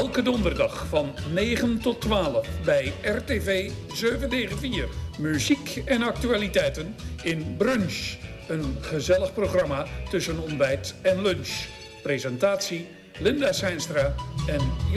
Elke donderdag van 9 tot 12 bij RTV 794. Muziek en actualiteiten in Brunch. Een gezellig programma tussen ontbijt en lunch. Presentatie Linda Seinstra en